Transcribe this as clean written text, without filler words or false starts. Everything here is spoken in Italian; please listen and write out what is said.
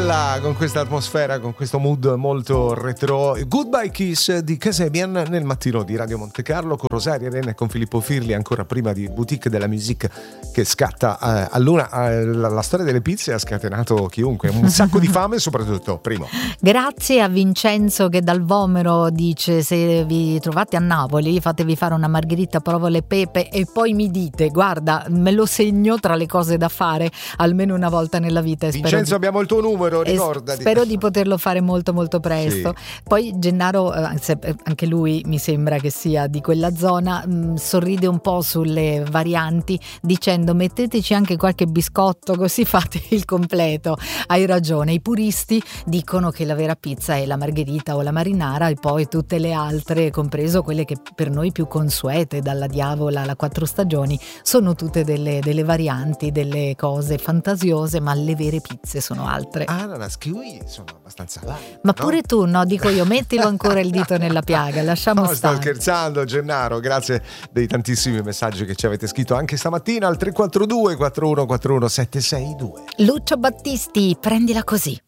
bella con questa atmosfera, con questo mood molto retro. Goodbye Kiss di Kasabian nel mattino di Radio Monte Carlo con Rosaria Arena e con Filippo Firli, ancora prima di Boutique della Musique che scatta a Luna. La storia delle pizze ha scatenato chiunque, un sacco di fame soprattutto. Primo. Grazie a Vincenzo che dal Vomero dice: se vi trovate a Napoli fatevi fare una margherita provola e pepe e poi mi dite, guarda, me lo segno tra le cose da fare almeno una volta nella vita. Vincenzo, abbiamo il tuo numero, ricordati. Spero di poterlo fare molto molto presto. Sì. Poi Gennaro, anche lui mi sembra che sia di quella zona, sorride un po' sulle varianti dicendo: metteteci anche qualche biscotto così fate il completo. Hai ragione, i puristi dicono che la vera pizza è la margherita o la marinara e poi tutte le altre, compreso quelle che per noi più consuete, dalla diavola alla quattro stagioni, sono tutte delle varianti, delle cose fantasiose, ma le vere pizze sono altre. Ananas, kiwi sono abbastanza avanti, ma pure tu, no? Dico io, mettilo ancora il dito nella piaga, lasciamo stare. Sto scherzando, Gennaro, grazie dei tantissimi messaggi che ci avete scritto anche stamattina al 342 4141 762. Lucio Battisti, prendila così.